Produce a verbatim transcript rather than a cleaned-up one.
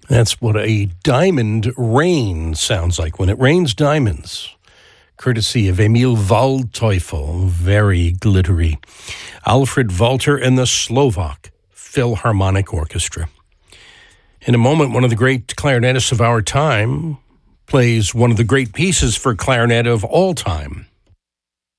That's what a diamond rain sounds like when it rains diamonds. Courtesy of Emil Waldteufel, very glittery. Alfred Walter and the Slovak Philharmonic Orchestra. In a moment, one of the great clarinetists of our time plays one of the great pieces for clarinet of all time.